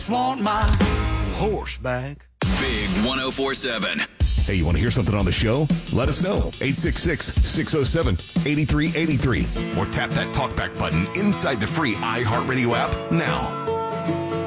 Want my horse back. Big 104.7. Hey, you want to hear something on the show? Let us know. 866-607-8383. Or tap that talkback button inside the free iHeartRadio app now.